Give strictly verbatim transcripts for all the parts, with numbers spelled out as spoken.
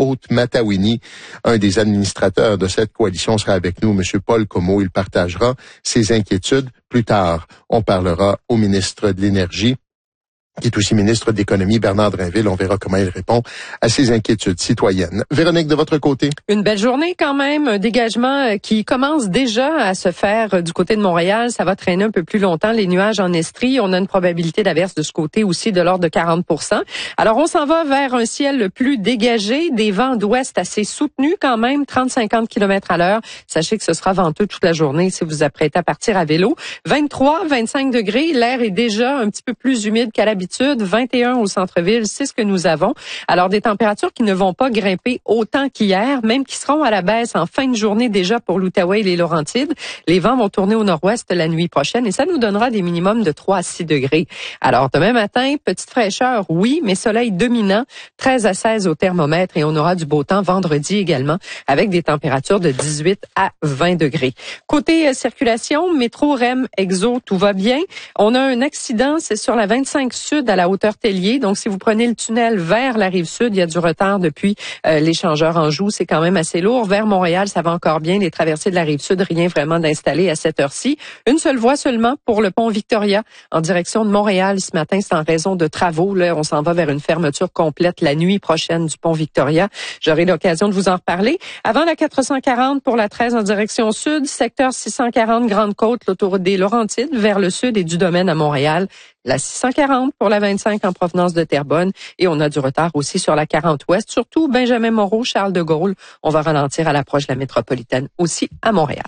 Haute-Matawini. Un des administrateurs de cette coalition sera avec nous, M. Paul Comeau. Il partagera ses inquiétudes. Plus tard, on parlera au ministre de l'Énergie, qui est aussi ministre de l'Économie, Bernard Drinville. On verra comment il répond à ces inquiétudes citoyennes. Véronique, de votre côté? Une belle journée quand même, un dégagement qui commence déjà à se faire du côté de Montréal. Ça va traîner un peu plus longtemps, les nuages en Estrie. On a une probabilité d'averse de ce côté aussi de l'ordre de quarante pour cent. Alors, on s'en va vers un ciel plus dégagé, des vents d'ouest assez soutenus quand même, trente à cinquante kilomètres à l'heure. Sachez que ce sera venteux toute la journée si vous vous apprêtez à partir à vélo. vingt-trois à vingt-cinq degrés, l'air est déjà un petit peu plus humide qu'à l'habitude. vingt et un au centre-ville, c'est ce que nous avons. Alors, des températures qui ne vont pas grimper autant qu'hier, même qui seront à la baisse en fin de journée déjà pour l'Outaouais et les Laurentides. Les vents vont tourner au nord-ouest la nuit prochaine et ça nous donnera des minimums de trois à six degrés. Alors, demain matin, petite fraîcheur, oui, mais soleil dominant, treize à seize au thermomètre et on aura du beau temps vendredi également avec des températures de dix-huit à vingt degrés. Côté euh, circulation, métro, R E M, Exo, tout va bien. On a un accident, c'est sur la vingt-cinq sud à la hauteur Tellier. Donc, si vous prenez le tunnel vers la rive sud, il y a du retard depuis euh, l'échangeur Anjou. C'est quand même assez lourd. Vers Montréal, ça va encore bien. Les traversées de la rive sud, rien vraiment d'installé à cette heure-ci. Une seule voie seulement pour le pont Victoria en direction de Montréal. Ce matin, c'est en raison de travaux. Là, on s'en va vers une fermeture complète la nuit prochaine du pont Victoria. J'aurai l'occasion de vous en reparler. Avant la quatre cent quarante pour la treize en direction sud, secteur six cent quarante Grande-Côte, l'autoroute des Laurentides vers le sud et du domaine à Montréal. La six cent quarante pour la vingt-cinq en provenance de Terrebonne. Et on a du retard aussi sur la quarante ouest, surtout Benjamin Moreau, Charles de Gaulle. On va ralentir à l'approche de la métropolitaine aussi à Montréal.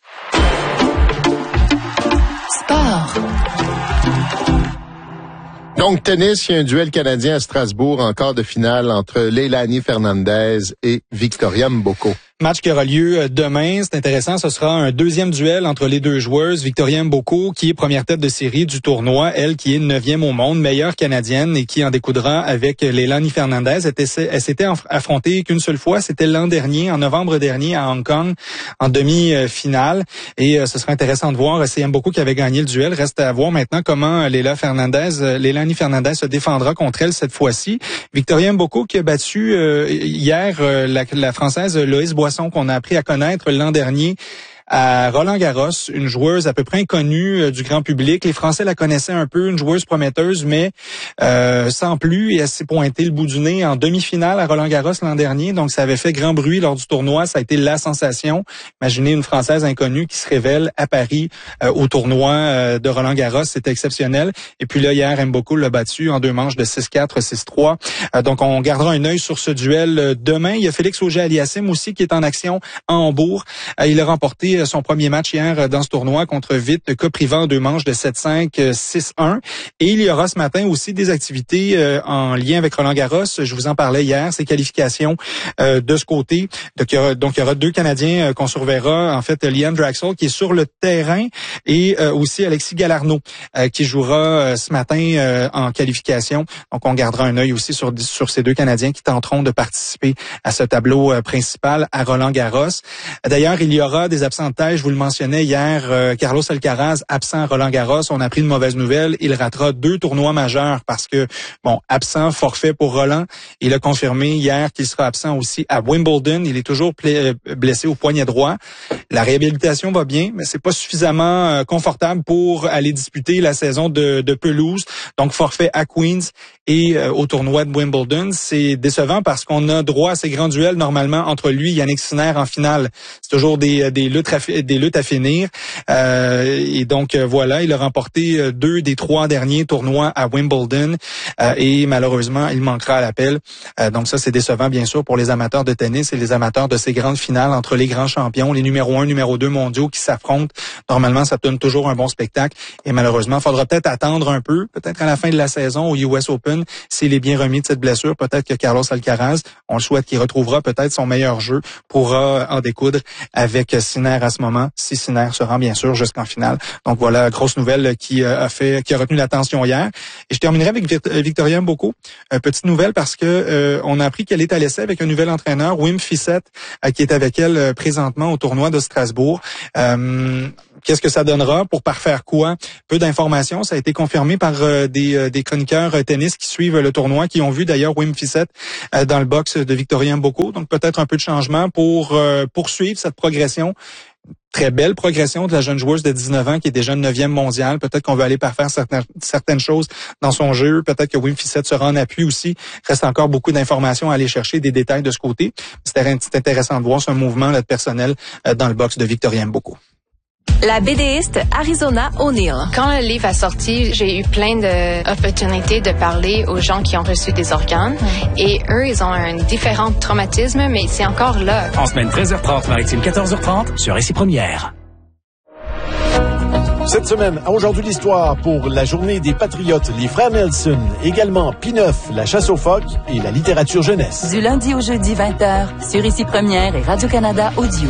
Sport. Donc, tennis, il y a un duel canadien à Strasbourg en quart de finale entre Leilani Fernandez et Victoria Mboko. Match qui aura lieu demain. C'est intéressant. Ce sera un deuxième duel entre les deux joueuses. Victoria Mboko, qui est première tête de série du tournoi, elle qui est neuvième au monde, meilleure canadienne et qui en découdra avec Leilani Fernandez. Elle s'était affrontée qu'une seule fois. C'était l'an dernier, en novembre dernier, à Hong Kong, en demi-finale. Et ce sera intéressant de voir. C'est Mboko qui avait gagné le duel. Reste à voir maintenant comment Leila Fernandez, Leilani Fernandez se défendra contre elle cette fois-ci. Victoria Mboko qui a battu euh, hier euh, la, la Française Loïse Boisson qu'on a appris à connaître l'an dernier à Roland-Garros, une joueuse à peu près inconnue euh, du grand public. Les Français la connaissaient un peu, une joueuse prometteuse, mais euh, sans plus. Et elle s'est pointée le bout du nez en demi-finale à Roland-Garros l'an dernier. Donc, ça avait fait grand bruit lors du tournoi. Ça a été la sensation. Imaginez une Française inconnue qui se révèle à Paris euh, au tournoi euh, de Roland-Garros. C'était exceptionnel. Et puis là, hier, Mboko l'a battu en deux manches de six quatre, six trois. Euh, donc, on gardera un œil sur ce duel euh, demain. Il y a Félix Auger-Aliassime aussi qui est en action à Hambourg. Euh, il a remporté son premier match hier dans ce tournoi contre Vite Kopriva en deux manches de sept cinq, six un. Et il y aura ce matin aussi des activités euh, en lien avec Roland-Garros. Je vous en parlais hier, ces qualifications euh, de ce côté. Donc il, y aura, donc, il y aura deux Canadiens euh, qu'on surveillera. En fait, Liam Draxel qui est sur le terrain et euh, aussi Alexis Galarneau euh, qui jouera euh, ce matin euh, en qualification. Donc on gardera un œil aussi sur, sur ces deux Canadiens qui tenteront de participer à ce tableau euh, principal à Roland-Garros. D'ailleurs, il y aura des absents de taille. Je vous le mentionnais hier, euh, Carlos Alcaraz, absent à Roland-Garros. On a appris une mauvaise nouvelle. Il ratera deux tournois majeurs parce que, bon, absent, forfait pour Roland. Il a confirmé hier qu'il sera absent aussi à Wimbledon. Il est toujours blessé au poignet droit. La réhabilitation va bien, mais c'est pas suffisamment euh, confortable pour aller disputer la saison de, de pelouse. Donc, forfait à Queens et euh, au tournoi de Wimbledon. C'est décevant parce qu'on a droit à ces grands duels normalement entre lui et Yannick Sinner en finale. C'est toujours des, des luttes des luttes à finir. Euh, et donc, euh, voilà, il a remporté euh, deux des trois derniers tournois à Wimbledon euh, et malheureusement, il manquera à l'appel. Euh, donc ça, c'est décevant, bien sûr, pour les amateurs de tennis et les amateurs de ces grandes finales entre les grands champions, les numéro un, numéro deux mondiaux qui s'affrontent. Normalement, ça donne toujours un bon spectacle et malheureusement, il faudra peut-être attendre un peu, peut-être à la fin de la saison au U S Open, s'il est bien remis de cette blessure. Peut-être que Carlos Alcaraz, on le souhaite qu'il retrouvera peut-être son meilleur jeu, pourra en découdre avec Sinner à ce moment, si Sinner se rend bien sûr jusqu'en finale. Donc voilà, grosse nouvelle qui a fait, qui a retenu l'attention hier. Et je terminerai avec Victoria Mboko. Euh, petite nouvelle parce que euh, on a appris qu'elle est à l'essai avec un nouvel entraîneur, Wim Fissette, euh, qui est avec elle euh, présentement au tournoi de Strasbourg. Euh, Qu'est-ce que ça donnera? Pour parfaire quoi? Peu d'informations. Ça a été confirmé par euh, des, euh, des chroniqueurs euh, tennis qui suivent le tournoi, qui ont vu d'ailleurs Wim Fissette euh, dans le box de Victorien Bocco. Donc peut-être un peu de changement pour euh, poursuivre cette progression. Très belle progression de la jeune joueuse de dix-neuf ans qui est déjà neuvième mondiale. Peut-être qu'on veut aller parfaire certaines, certaines choses dans son jeu. Peut-être que Wim Fissette sera en appui aussi. Il reste encore beaucoup d'informations à aller chercher, des détails de ce côté. C'était intéressant de voir ce mouvement là, de personnel euh, dans le box de Victorien Bocco. La BDiste Arizona O'Neill. Quand le livre a sorti, j'ai eu plein d'opportunités de parler aux gens qui ont reçu des organes. Mm. Et eux, ils ont un différent traumatisme, mais c'est encore là. En semaine treize heures trente, Maritime quatorze heures trente, sur Récit Première. Cette semaine, à Aujourd'hui l'Histoire, pour la journée des Patriotes, les frères Nelson, également P neuf, la chasse aux phoques et la littérature jeunesse. Du lundi au jeudi vingt heures, sur Récit Première et Radio-Canada Audio.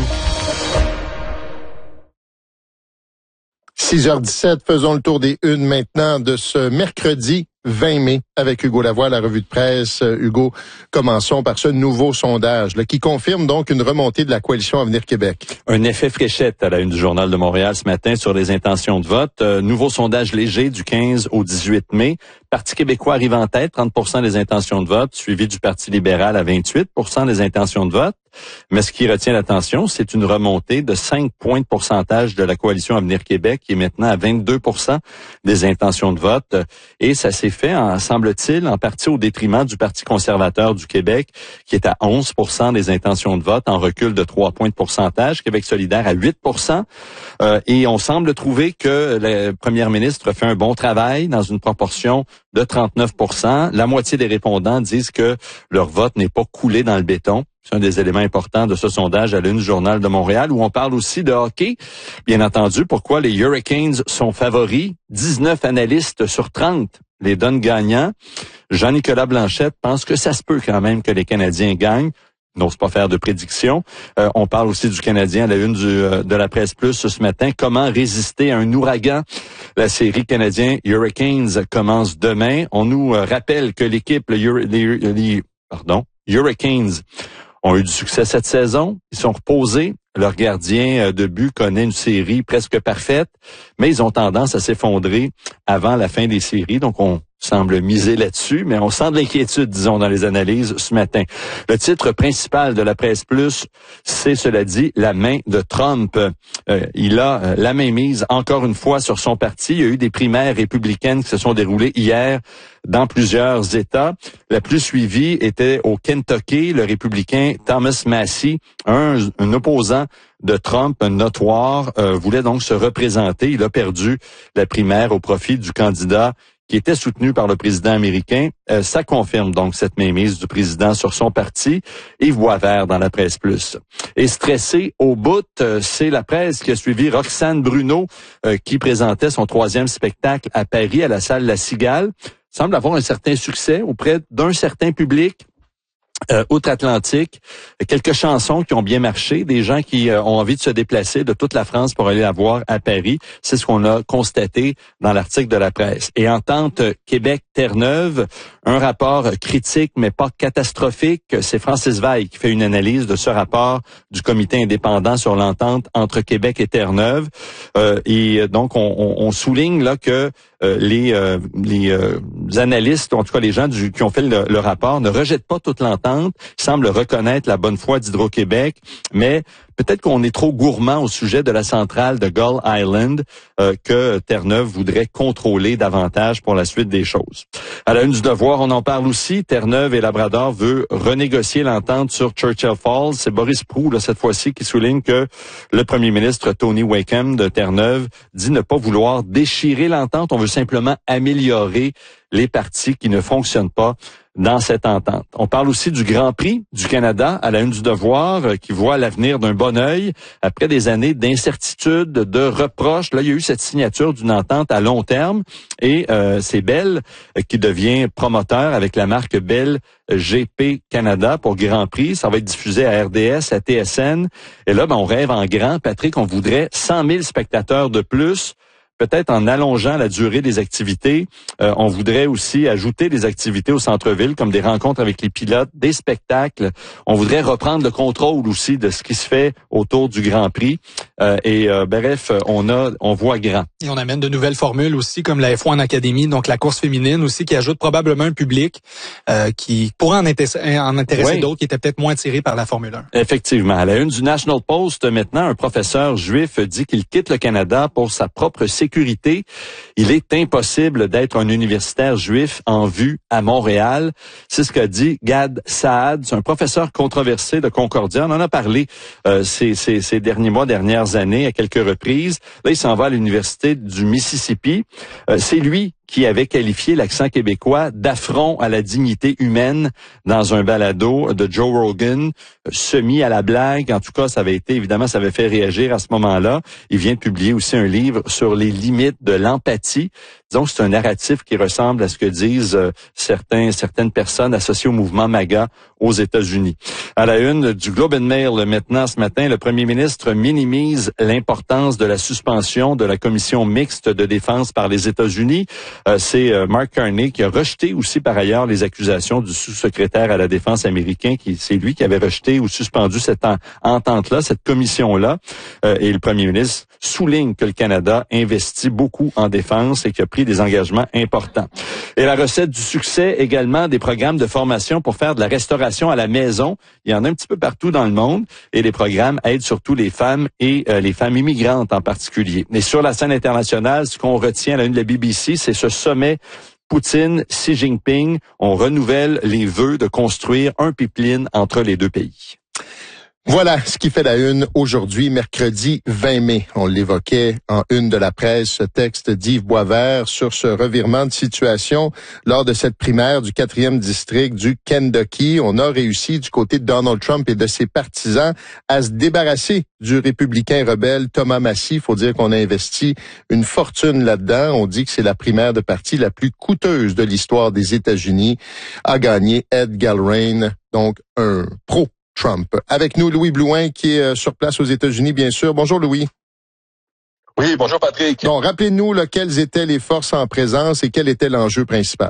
six heures dix-sept, faisons le tour des unes maintenant de ce mercredi vingt mai avec Hugo Lavoie, la revue de presse. Hugo, commençons par ce nouveau sondage là, qui confirme donc une remontée de la coalition Avenir Québec. Un effet fléchette à la une du Journal de Montréal ce matin sur les intentions de vote. Euh, nouveau sondage léger du quinze au dix-huit mai. Parti québécois arrive en tête, trente pour cent des intentions de vote, suivi du Parti libéral à vingt-huit pour cent des intentions de vote. Mais ce qui retient l'attention, c'est une remontée de cinq points de pourcentage de la coalition Avenir Québec, qui est maintenant à vingt-deux pour cent des intentions de vote. Et ça s'est fait, en, semble-t-il, en partie au détriment du Parti conservateur du Québec, qui est à onze pour cent des intentions de vote, en recul de trois points de pourcentage. Québec solidaire à huit pour cent. Euh, et on semble trouver que la première ministre fait un bon travail dans une proportion de trente-neuf pour cent. La moitié des répondants disent que leur vote n'est pas coulé dans le béton. C'est un des éléments importants de ce sondage à l'une du Journal de Montréal, où on parle aussi de hockey. Bien entendu, pourquoi les Hurricanes sont favoris. dix-neuf analystes sur trente les donnent gagnants. Jean-Nicolas Blanchette pense que ça se peut quand même que les Canadiens gagnent. N'ose pas faire de prédiction. Euh, on parle aussi du Canadien à la une du, euh, de la Presse Plus ce matin. Comment résister à un ouragan? La série Canadien Hurricanes commence demain. On nous euh, rappelle que l'équipe, les, les, les, pardon, Hurricanes, ont eu du succès cette saison. Ils sont reposés. Leur gardien de but connaît une série presque parfaite, mais ils ont tendance à s'effondrer avant la fin des séries. Donc, on semble miser là-dessus, mais on sent de l'inquiétude, disons, dans les analyses ce matin. Le titre principal de la Presse Plus, c'est, cela dit, la main de Trump. Euh, il a euh, la main mise encore une fois sur son parti. Il y a eu des primaires républicaines qui se sont déroulées hier dans plusieurs États. La plus suivie était au Kentucky. Le républicain Thomas Massie, un, un opposant de Trump notoire, euh, voulait donc se représenter. Il a perdu la primaire au profit du candidat qui était soutenu par le président américain. Euh, ça confirme donc cette mainmise du président sur son parti. Yves Boisvert dans la Presse Plus. Et stressé au bout, euh, c'est la presse qui a suivi Roxane Bruno, euh, qui présentait son troisième spectacle à Paris, à la salle La Cigale. Semble avoir un certain succès auprès d'un certain public. Euh, outre-Atlantique, quelques chansons qui ont bien marché, des gens qui euh, ont envie de se déplacer de toute la France pour aller la voir à Paris. C'est ce qu'on a constaté dans l'article de la presse. Et Entente Québec-Terre-Neuve, un rapport critique mais pas catastrophique. C'est Francis Veil qui fait une analyse de ce rapport du comité indépendant sur l'entente entre Québec et Terre-Neuve. Euh, et donc, on, on, on souligne là que euh, les, euh, les euh, analystes, en tout cas les gens du, qui ont fait le, le rapport, ne rejettent pas toute l'entente, semblent reconnaître la bonne foi d'Hydro-Québec, mais peut-être qu'on est trop gourmand au sujet de la centrale de Gull Island euh, que Terre-Neuve voudrait contrôler davantage pour la suite des choses. À la une du Devoir, on en parle aussi. Terre-Neuve et Labrador veut renégocier l'entente sur Churchill Falls. C'est Boris Proulx, là, cette fois-ci, qui souligne que le premier ministre Tony Wakeham de Terre-Neuve dit ne pas vouloir déchirer l'entente. On veut simplement améliorer les parties qui ne fonctionnent pas dans cette entente. On parle aussi du Grand Prix du Canada à la une du Devoir, euh, qui voit l'avenir d'un bon œil. Après des années d'incertitude, de reproches, là, il y a eu cette signature d'une entente à long terme et euh, c'est Bell euh, qui devient promoteur avec la marque Bell G P Canada pour Grand Prix. Ça va être diffusé à R D S, à T S N. Et là, ben, on rêve en grand. Patrick, on voudrait cent mille spectateurs de plus. peut-être en allongeant la durée des activités, euh, on voudrait aussi ajouter des activités au centre-ville, comme des rencontres avec les pilotes, des spectacles. On voudrait reprendre le contrôle aussi de ce qui se fait autour du Grand Prix. Euh, et euh, bref, on a, on voit grand. Et on amène de nouvelles formules aussi, comme la F un Academy, donc la course féminine aussi, qui ajoute probablement un public euh, qui pourrait en intéresser, en intéresser oui. d'autres qui étaient peut-être moins attirés par la Formule un. Effectivement. À la une du National Post, maintenant, un professeur juif dit qu'il quitte le Canada pour sa propre sécurité. Il est impossible d'être un universitaire juif en vue à Montréal. C'est ce qu'a dit Gad Saad. C'est un professeur controversé de Concordia. On en a parlé euh, ces, ces, ces derniers mois, dernières années, à quelques reprises. Là, il s'en va à l'université du Mississippi. Euh, c'est lui qui avait qualifié l'accent québécois d'affront à la dignité humaine dans un balado de Joe Rogan, semi à la blague. En tout cas, ça avait été, évidemment, ça avait fait réagir à ce moment-là. Il vient de publier aussi un livre sur les limites de l'empathie. Disons que c'est un narratif qui ressemble à ce que disent euh, certains, certaines personnes associées au mouvement MAGA aux États-Unis. À la une du Globe and Mail, maintenant, ce matin, le premier ministre minimise l'importance de la suspension de la commission mixte de défense par les États-Unis. Euh, c'est euh, Mark Carney qui a rejeté aussi par ailleurs les accusations du sous-secrétaire à la défense américain, qui c'est lui qui avait rejeté ou suspendu cette en, entente-là, cette commission-là. Euh, et le premier ministre souligne que le Canada investit beaucoup en défense et qu'il a pris des engagements importants. Et la recette du succès également, des programmes de formation pour faire de la restauration à la maison. Il y en a un petit peu partout dans le monde et les programmes aident surtout les femmes et euh, les femmes immigrantes en particulier. Mais sur la scène internationale, ce qu'on retient à la une de la B B C, c'est ce sommet Poutine-Xi Jinping. On renouvelle les vœux de construire un pipeline entre les deux pays. Voilà ce qui fait la une aujourd'hui, mercredi vingt mai. On l'évoquait en une de la presse, ce texte d'Yves Boisvert sur ce revirement de situation lors de cette primaire du quatrième district du Kentucky. On a réussi du côté de Donald Trump et de ses partisans à se débarrasser du républicain rebelle Thomas Massie. Il faut dire qu'on a investi une fortune là-dedans. On dit que c'est la primaire de parti la plus coûteuse de l'histoire des États-Unis. A gagné Ed Galbraith, donc un pro Trump. Avec nous, Louis Blouin, qui est sur place aux États-Unis, bien sûr. Bonjour, Louis. Oui, bonjour, Patrick. Bon, rappelez-nous là, quelles étaient les forces en présence et quel était l'enjeu principal.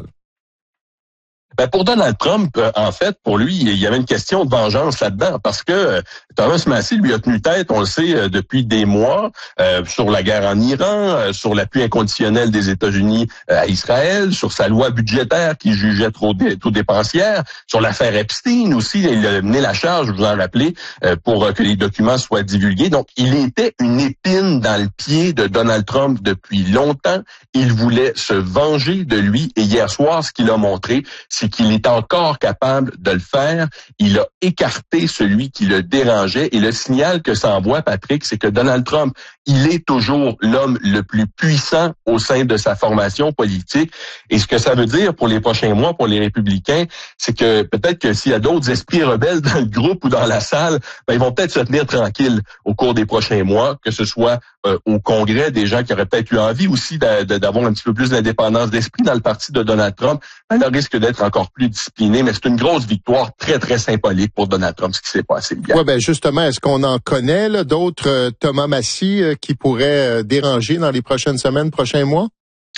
Ben pour Donald Trump, euh, en fait, pour lui, il y avait une question de vengeance là-dedans, parce que euh, Thomas Massie lui a tenu tête, on le sait, euh, depuis des mois, euh, sur la guerre en Iran, euh, sur l'appui inconditionnel des États-Unis euh, à Israël, sur sa loi budgétaire qu'il jugeait trop, dé, trop dépensière, sur l'affaire Epstein aussi, il a mené la charge, je vous en rappelez, euh, pour euh, que les documents soient divulgués. Donc, il était une épine dans le pied de Donald Trump depuis longtemps. Il voulait se venger de lui, et hier soir, ce qu'il a montré, c'est qu'il est encore capable de le faire. Il a écarté celui qui le dérangeait. Et le signal que ça envoie, Patrick, c'est que Donald Trump, il est toujours l'homme le plus puissant au sein de sa formation politique. Et ce que ça veut dire pour les prochains mois, pour les républicains, c'est que peut-être que s'il y a d'autres esprits rebelles dans le groupe ou dans la salle, ben, ils vont peut-être se tenir tranquilles au cours des prochains mois, que ce soit euh, au Congrès, des gens qui auraient peut-être eu envie aussi de, de, d'avoir un petit peu plus d'indépendance d'esprit dans le parti de Donald Trump. Ben, il risque d'être encore plus discipliné, mais c'est une grosse victoire très, très symbolique pour Donald Trump, ce qui s'est passé hier. Oui, ben justement, est-ce qu'on en connaît là, d'autres euh, Thomas Massie euh, qui pourraient euh, déranger dans les prochaines semaines, prochains mois?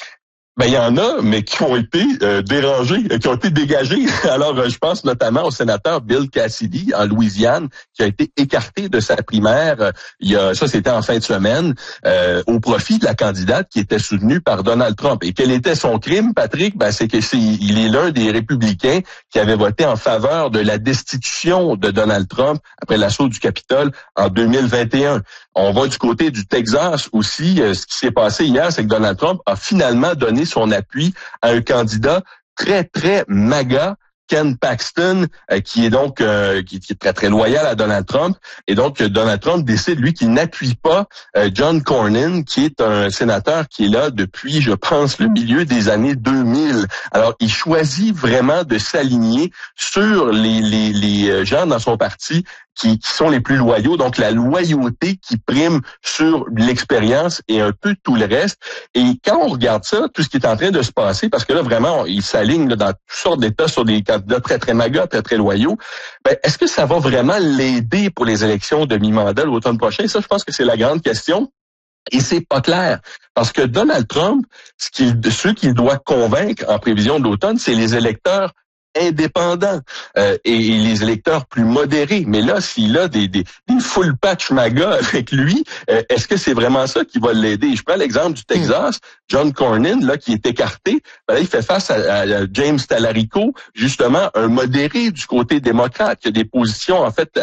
Ben il y en a, mais qui ont été euh, dérangés, qui ont été dégagés. Alors, euh, je pense notamment au sénateur Bill Cassidy en Louisiane, qui a été écarté de sa primaire. Il y a, ça, c'était en fin de semaine, euh, au profit de la candidate qui était soutenue par Donald Trump. Et quel était son crime, Patrick? Ben c'est que c'est, il est l'un des républicains qui avait voté en faveur de la destitution de Donald Trump après l'assaut du Capitole en deux mille vingt et un. On va du côté du Texas aussi. Euh, ce qui s'est passé hier, c'est que Donald Trump a finalement donné son appui à un candidat très, très MAGA, Ken Paxton, euh, qui est donc euh, qui, qui est très, très loyal à Donald Trump. Et donc, Donald Trump décide, lui, qu'il n'appuie pas euh, John Cornyn, qui est un sénateur qui est là depuis, je pense, le milieu des années deux mille. Alors, il choisit vraiment de s'aligner sur les, les, les gens dans son parti Qui, qui sont les plus loyaux, donc la loyauté qui prime sur l'expérience et un peu tout le reste. Et quand on regarde ça, tout ce qui est en train de se passer, parce que là, vraiment, il s'aligne là, dans toutes sortes d'États sur des candidats très, très magas, très, très loyaux, ben, est-ce que ça va vraiment l'aider pour les élections de mi-mandat l'automne prochain? Ça, je pense que c'est la grande question. Et c'est pas clair. Parce que Donald Trump, ce qu'il, ceux qu'il doit convaincre en prévision de l'automne, c'est les électeurs indépendants euh, et, et les électeurs plus modérés. Mais là, s'il a des, des, des full patch MAGA avec lui, euh, est-ce que c'est vraiment ça qui va l'aider? Je prends l'exemple du Texas, John Cornyn, là, qui est écarté. Ben là, il fait face à, à James Talarico, justement, un modéré du côté démocrate, qui a des positions, en fait,